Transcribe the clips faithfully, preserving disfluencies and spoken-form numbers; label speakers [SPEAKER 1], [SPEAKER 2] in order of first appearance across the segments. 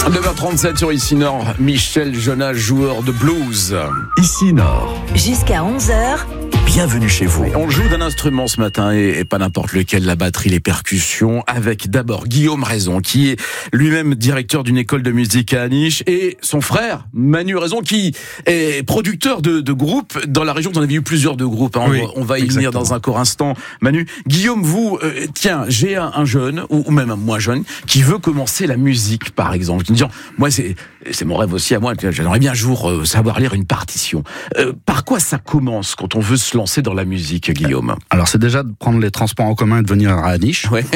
[SPEAKER 1] neuf heures trente-sept sur Ici Nord, Michel Jonas, joueur de blues.
[SPEAKER 2] Ici Nord.
[SPEAKER 3] Jusqu'à onze heures.
[SPEAKER 2] Bienvenue chez vous.
[SPEAKER 1] On joue d'un instrument ce matin et, et pas n'importe lequel, la batterie, les percussions, avec d'abord Guillaume Raison, qui est lui-même directeur d'une école de musique à Aniche, et son frère Manu Raison, qui est producteur de, de groupes dans la région. Vous en avez eu plusieurs de groupes, hein.
[SPEAKER 2] Oui,
[SPEAKER 1] on, on va y venir dans un court instant. Manu, Guillaume, vous, euh, tiens, j'ai un, un jeune, ou, ou même un moins jeune, qui veut commencer la musique, par exemple, qui me dit, moi c'est, c'est mon rêve aussi à moi, j'aimerais bien un jour euh, savoir lire une partition. Euh, par quoi ça commence quand on veut se lancer dans la musique, Guillaume?
[SPEAKER 4] Alors c'est déjà de prendre les transports en commun et de venir à Aniche.
[SPEAKER 1] Ouais.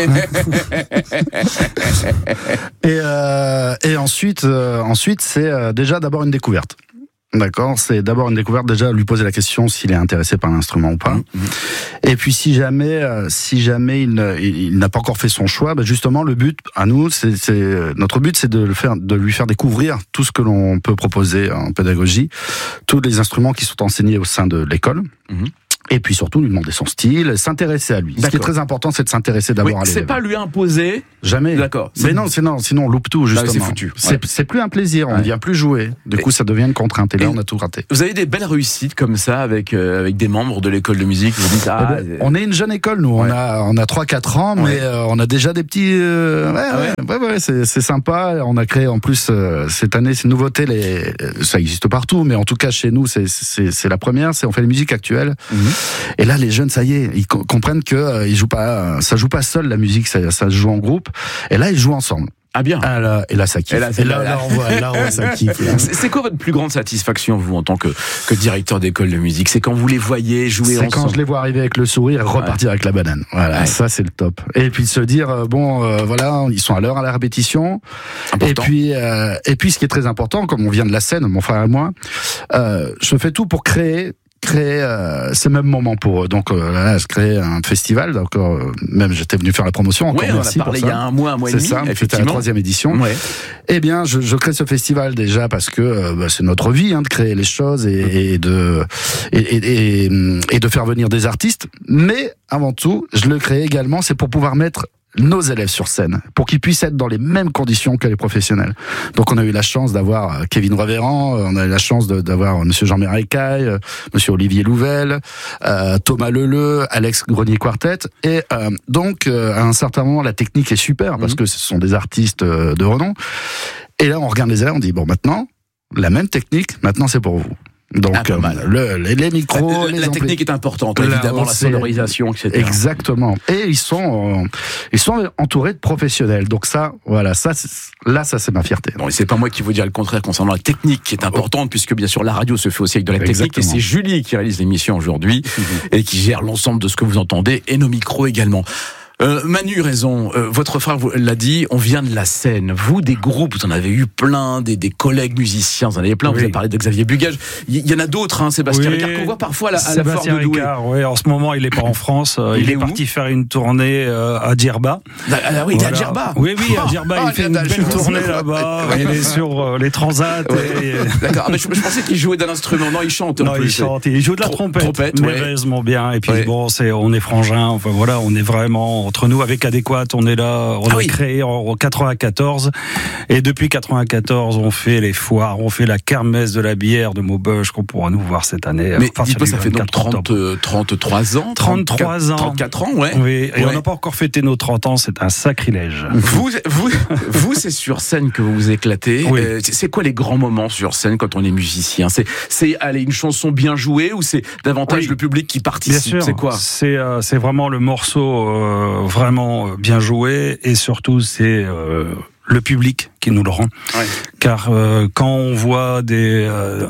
[SPEAKER 4] et, euh, et ensuite, euh, ensuite c'est euh, déjà d'abord une découverte. D'accord, c'est d'abord une découverte, déjà lui poser la question s'il est intéressé par l'instrument ou pas. Mmh. Et puis si jamais, euh, si jamais il, il, il n'a pas encore fait son choix, bah justement le but à nous, c'est, c'est notre but, c'est de le faire, de lui faire découvrir tout ce que l'on peut proposer en pédagogie, tous les instruments qui sont enseignés au sein de l'école. Mmh. Et puis surtout lui demander son style, s'intéresser à lui. D'accord. Ce qui est très important, c'est de s'intéresser d'abord
[SPEAKER 1] oui,
[SPEAKER 4] à l'élève.
[SPEAKER 1] C'est pas lui imposer.
[SPEAKER 4] Jamais.
[SPEAKER 1] D'accord.
[SPEAKER 4] Mais c'est... non, sinon, sinon on loupe tout justement.
[SPEAKER 1] Non, c'est foutu. Ouais.
[SPEAKER 4] C'est, c'est plus un plaisir, on ne ouais. vient plus jouer. Du coup, ça devient une contrainte. Et là, on a tout raté.
[SPEAKER 1] Vous avez des belles réussites comme ça avec euh, avec des membres de l'école de musique. Vous dites ah.
[SPEAKER 4] Eh ben, on est une jeune école, nous. Ouais. On a on a trois quatre ans, ouais. mais euh, on a déjà des petits. Euh, ouais, ah ouais, ouais, ouais, c'est c'est sympa. On a créé en plus euh, cette année, c'est une nouveauté. Les ça existe partout, mais en tout cas chez nous, c'est c'est c'est la première. C'est on fait la musique actuelle. Mm-hmm. Et là, les jeunes, ça y est, ils co- comprennent que euh, ils jouent pas, ça joue pas seul la musique, ça, ça se joue en groupe. Et là, ils jouent ensemble.
[SPEAKER 1] Ah bien.
[SPEAKER 4] Ah là, et là, ça kiffe. Et là,
[SPEAKER 1] et là,
[SPEAKER 4] là, là, on voit, là, on voit ça kiffe. Là.
[SPEAKER 1] C'est, c'est quoi votre plus grande satisfaction, vous, en tant que, que directeur d'école de musique? C'est quand vous les voyez jouer
[SPEAKER 4] c'est
[SPEAKER 1] ensemble? C'est
[SPEAKER 4] quand je les vois arriver avec le sourire et repartir ouais. avec la banane. Voilà, ouais. ça c'est le top. Et puis de se dire, euh, bon, euh, voilà, ils sont à l'heure à la répétition. Important. Et puis, euh, et puis, ce qui est très important, comme on vient de la scène, mon frère et moi, euh, je fais tout pour créer créer euh, ces mêmes moments pour eux. Donc euh, là, je crée un festival. Donc euh, même j'étais venu faire la promotion. Encore
[SPEAKER 1] oui,
[SPEAKER 4] merci
[SPEAKER 1] on a parlé
[SPEAKER 4] pour ça.
[SPEAKER 1] il y a un mois, un mois et demi.
[SPEAKER 4] C'est ça. C'était la troisième édition. Ouais. Eh bien, je, je crée ce festival déjà parce que euh, bah, c'est notre vie hein, de créer les choses et, mmh. et de et, et, et, et de faire venir des artistes. Mais avant tout, je le crée également, c'est pour pouvoir mettre nos élèves sur scène, pour qu'ils puissent être dans les mêmes conditions que les professionnels. Donc on a eu la chance d'avoir Kevin Reverand, on a eu la chance de, d'avoir Monsieur Jean Mérecaille, Monsieur Olivier Louvel, euh, Thomas Leleu, Alex Grenier Quartet, et euh, donc euh, à un certain moment la technique est super, parce mmh. que ce sont des artistes euh, de renom, et là on regarde les élèves, on dit bon maintenant, la même technique, maintenant c'est pour vous. Donc ah, euh, le, les, les micros,
[SPEAKER 1] la,
[SPEAKER 4] les
[SPEAKER 1] la
[SPEAKER 4] amplis...
[SPEAKER 1] technique est importante, là, évidemment, la sonorisation, et cetera.
[SPEAKER 4] Exactement. Et ils sont, euh, ils sont entourés de professionnels. Donc ça, voilà, ça, c'est, là, ça, c'est ma fierté.
[SPEAKER 1] Non, et c'est pas moi qui vous dire le contraire concernant la technique qui est importante, oh. puisque bien sûr la radio se fait aussi avec de la technique. Exactement. Et c'est Julie qui réalise l'émission aujourd'hui mmh. et qui gère l'ensemble de ce que vous entendez et nos micros également. Euh, Manu Raison, euh, votre frère vous l'a dit, on vient de la scène. Vous, des groupes, vous en avez eu plein, des, des collègues musiciens, vous en avez plein. Oui. Vous avez parlé de Xavier Bugage. Il y, y en a d'autres, hein, Sébastien oui. Ricard, qu'on voit parfois à la, à la foire de Douai.
[SPEAKER 5] Oui, en ce moment, il est pas en France. Il, il est, est parti faire une tournée euh, à Djerba.
[SPEAKER 1] Ah, ah oui, voilà. Il est à Djerba.
[SPEAKER 5] Oui, oui, à Djerba. Oh, il fait une belle tournée là-bas. Il est sur euh, les transats.
[SPEAKER 1] Ouais.
[SPEAKER 5] Et...
[SPEAKER 1] D'accord. Ah, mais je, je pensais qu'il jouait d'un instrument. Non, il chante.
[SPEAKER 5] Non, il chante. Il joue de la Trom- trompette. trompette merveilleusement ouais. bien. Et puis ouais. bon, c'est, on est frangins. Enfin voilà, on est vraiment entre nous avec Adéquat. On est là, on ah a oui. créé en quatre-vingt-quatorze et depuis quatre-vingt-quatorze on fait les foires, on fait la kermesse de la bière de Maubeuge qu'on pourra nous voir cette année.
[SPEAKER 1] Mais dis-moi, ça fait donc trente, trente-trois ans
[SPEAKER 5] trente-trois ans
[SPEAKER 1] trente-quatre ans, ouais.
[SPEAKER 5] Oui, et
[SPEAKER 1] ouais.
[SPEAKER 5] on n'a pas encore fêté nos trente ans, c'est un sacrilège.
[SPEAKER 1] Vous, vous, vous c'est sur scène que vous vous éclatez.
[SPEAKER 5] Oui.
[SPEAKER 1] Euh, c'est quoi les grands moments sur scène quand on est musicien? C'est, c'est allez, une chanson bien jouée ou c'est davantage oui. le public qui participe?
[SPEAKER 5] Bien sûr,
[SPEAKER 1] c'est quoi?
[SPEAKER 5] C'est, euh, c'est vraiment le morceau euh, vraiment bien joué et surtout c'est euh, le public qui nous le rend. Ouais. Car euh, quand on voit des euh,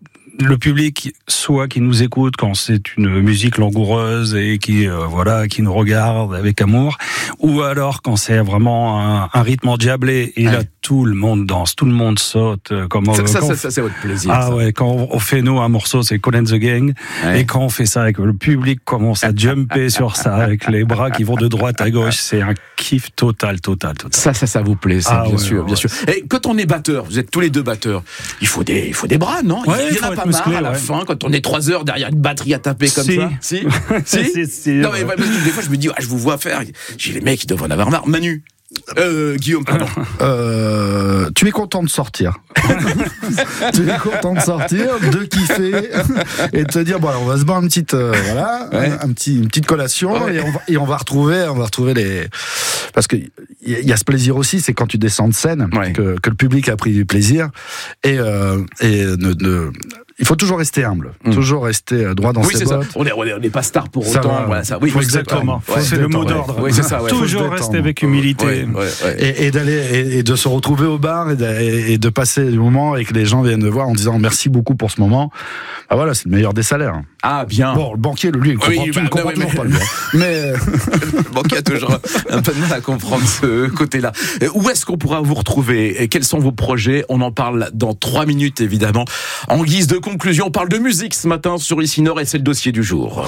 [SPEAKER 5] le public, soit qui nous écoute quand c'est une musique langoureuse et qui euh, voilà, qui nous regarde avec amour, ou alors quand c'est vraiment un, un rythme endiablé et ouais. là tout le monde danse, tout le monde saute. Comme
[SPEAKER 1] ça,
[SPEAKER 5] euh,
[SPEAKER 1] ça,
[SPEAKER 5] quand
[SPEAKER 1] ça, ça, c'est votre plaisir.
[SPEAKER 5] Ah
[SPEAKER 1] ça.
[SPEAKER 5] ouais, quand on fait nous un morceau, c'est Call and the Gang, ouais. et quand on fait ça et que le public commence à jumper sur ça avec les bras qui vont de droite à gauche, c'est un kiff total, total, total.
[SPEAKER 1] Ça, ça, ça vous plaît, ça,
[SPEAKER 5] ah
[SPEAKER 1] bien
[SPEAKER 5] ouais,
[SPEAKER 1] sûr,
[SPEAKER 5] ouais,
[SPEAKER 1] bien
[SPEAKER 5] ouais.
[SPEAKER 1] sûr. Et quand on est batteur, vous êtes tous les deux batteurs, il faut des, il faut des bras, non?
[SPEAKER 5] Ouais,
[SPEAKER 1] il y en a pas musclé, marre à la ouais. fin quand on est trois heures derrière une batterie à taper comme
[SPEAKER 5] si.
[SPEAKER 1] ça. Si, si.
[SPEAKER 5] si, si
[SPEAKER 1] non mais ouais, parce que des fois je me dis, ah, je vous vois faire. J'ai les mecs qui doivent en avoir marre. Manu. Euh, Guillaume, pardon.
[SPEAKER 4] Euh, tu es content de sortir. Tu es content de sortir, de kiffer et de te dire bon, alors on va se boire une petite, euh, voilà, ouais. un, un petit, une petite collation ouais. et, on va, et on va retrouver, on va retrouver les. Parce que il y, y a ce plaisir aussi, c'est quand tu descends de scène ouais. que, que le public a pris du plaisir et euh, et ne, ne il faut toujours rester humble, mmh. toujours rester droit dans
[SPEAKER 1] oui,
[SPEAKER 4] ses bottes.
[SPEAKER 1] Ça. On n'est on est pas star pour ça autant. Va, voilà, ça. Oui,
[SPEAKER 5] exactement.
[SPEAKER 1] Ouais,
[SPEAKER 5] c'est le mot d'ordre.
[SPEAKER 1] Ouais, c'est ça, ouais.
[SPEAKER 5] Toujours rester avec humilité.
[SPEAKER 1] Ouais, ouais, ouais.
[SPEAKER 4] Et, et d'aller et, et de se retrouver au bar et de, et de passer du moment et que les gens viennent me voir en disant merci beaucoup pour ce moment. Ah voilà, c'est le meilleur des salaires.
[SPEAKER 1] Ah bien.
[SPEAKER 4] Bon, le banquier, lui, il comprend, oui, bah, tu ne comprends non, toujours mais... pas le bien. Mais
[SPEAKER 1] le banquier a toujours un peu de mal à comprendre ce côté-là. Où est-ce qu'on pourra vous retrouver et quels sont vos projets? On en parle dans trois minutes évidemment. En guise de conclusion, on parle de musique ce matin sur Ici Nord et c'est le dossier du jour.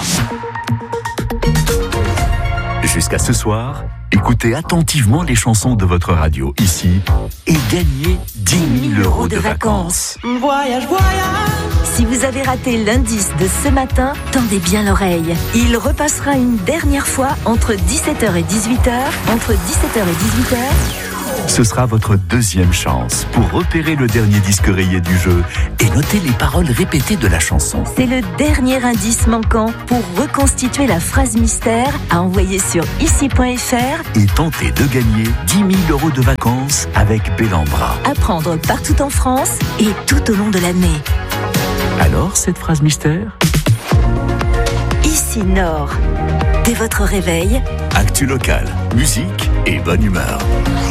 [SPEAKER 2] Jusqu'à ce soir, écoutez attentivement les chansons de votre radio ici et gagnez dix mille euros de vacances.
[SPEAKER 3] Voyage, voyage.
[SPEAKER 6] Si vous avez raté l'indice de ce matin, tendez bien l'oreille. Il repassera une dernière fois entre dix-sept heures et dix-huit heures, entre dix-sept heures et dix-huit heures.
[SPEAKER 2] Ce sera votre deuxième chance pour repérer le dernier disque rayé du jeu et noter les paroles répétées de la chanson.
[SPEAKER 6] C'est le dernier indice manquant pour reconstituer la phrase mystère à envoyer sur ici point f r
[SPEAKER 2] et tenter de gagner dix mille euros de vacances avec Bellambra.
[SPEAKER 6] À prendre partout en France et tout au long de l'année.
[SPEAKER 2] Alors, cette phrase mystère ?
[SPEAKER 6] Ici Nord. Dès votre réveil,
[SPEAKER 2] actu local, musique et bonne humeur.